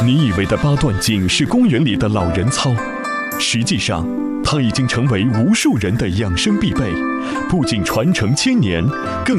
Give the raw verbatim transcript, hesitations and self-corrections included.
你以为的八段锦是公园里的老人操，实际上它已经成为无数人的养生必备，不仅传承千年，更